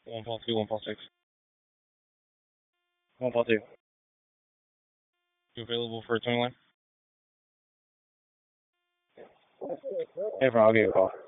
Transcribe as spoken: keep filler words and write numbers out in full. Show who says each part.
Speaker 1: One fall two, one fall six. One fall two. You available for a twin line? Hey, I'll give you a call.